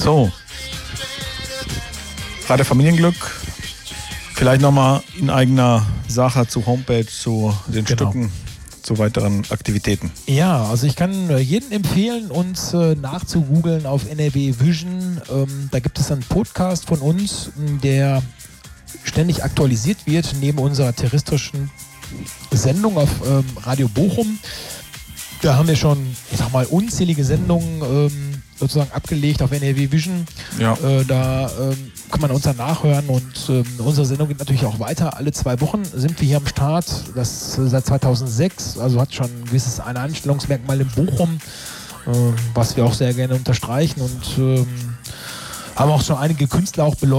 So. Radio Familienglück. Vielleicht nochmal in eigener Sache zur Homepage, zu den Stücken, zu weiteren Aktivitäten. Ja, also ich kann jedem empfehlen, uns nachzugoogeln auf NRW Vision. Da gibt es einen Podcast von uns, der ständig aktualisiert wird, neben unserer terrestrischen Sendung auf Radio Bochum. Da haben wir schon, ich sag mal, unzählige Sendungen sozusagen abgelegt auf NRW Vision. Ja. Da kann man uns dann nachhören und unsere Sendung geht natürlich auch weiter. Alle 2 Wochen sind wir hier am Start. Das seit 2006, also hat schon ein gewisses Einstellungsmerkmal in Bochum, was wir auch sehr gerne unterstreichen und haben auch schon einige Künstler auch beleuchtet.